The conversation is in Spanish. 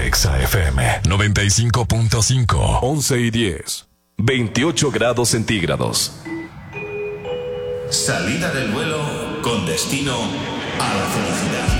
Exa FM 95.5. 11:10. 28 grados centígrados. Salida del vuelo con destino a la felicidad.